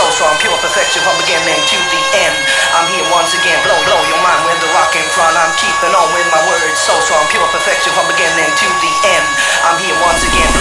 so strong, pure perfection from beginning to the end. I'm here once again, blowing